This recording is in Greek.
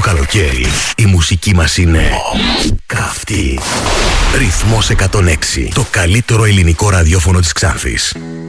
καλοκαίρι η μουσική μας είναι καυτή. Ρυθμός 106, το καλύτερο ελληνικό ραδιόφωνο της Ξάνθης.